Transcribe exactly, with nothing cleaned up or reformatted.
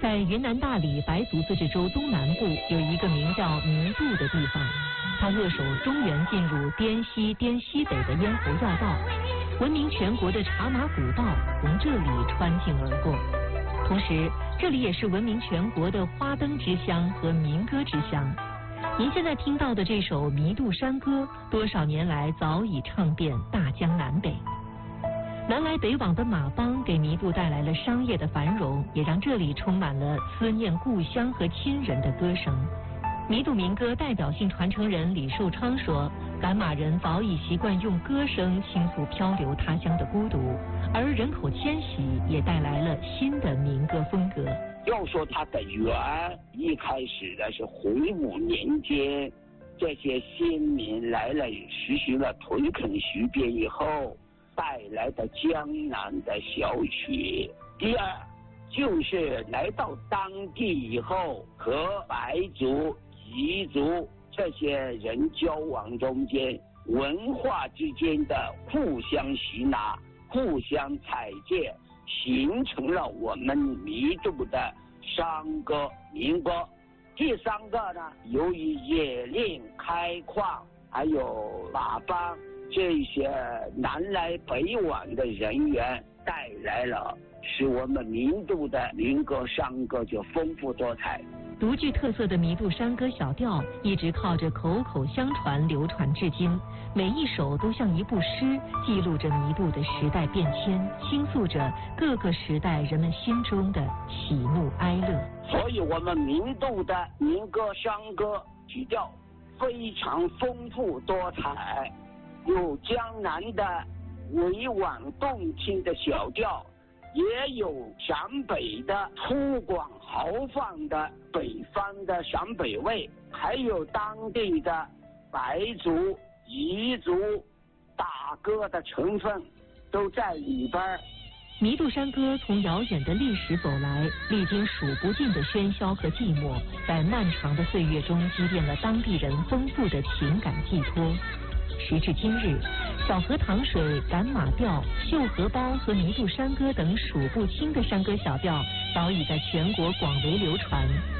在云南大理白族自治州东南部有一个名叫弥渡的地方，它扼守中原进入滇西、滇西北的咽喉要道，闻名全国的茶马古道从这里穿境而过。同时，这里也是闻名全国的花灯之乡和民歌之乡。您现在听到的这首《弥渡山歌》，多少年来早已唱遍大江南北。南来北往的马帮给弥渡带来了商业的繁荣，也让这里充满了思念故乡和亲人的歌声。弥渡民歌代表性传承人李寿昌说，赶马人早已习惯用歌声倾诉漂流他乡的孤独，而人口迁徙也带来了新的民歌风格。 要说它的源，一开始呢是洪武年间，这些先民来了实行了屯垦徐编以后带来的江南的小曲。第二就是来到当地以后，和白族、彝族这些人交往中间，文化之间的互相吸纳、互相采借，形成了我们弥渡的山歌、民歌。第三个呢，由于野岭开矿，还有马帮这些南来北往的人员，带来了使我们弥渡的民歌、山歌就丰富多彩。 独具特色的弥渡山歌小调一直靠着口口相传流传至今，每一首都像一部诗，记录着弥渡的时代变迁，倾诉着各个时代人们心中的喜怒哀乐。 所以我们弥渡的民歌、山歌曲调非常丰富多彩，有江南的委婉动听的小调，也有陕北的粗犷豪放的北方的陕北味，还有当地的白族、彝族打歌的成分都在里边。 弥渡山歌从遥远的历史走来，历经数不尽的喧嚣和寂寞，在漫长的岁月中积淀了当地人丰富的情感寄托。时至今日，小河淌水、赶马调、绣荷包和弥渡山歌等数不清的山歌小调，早已在全国广为流传。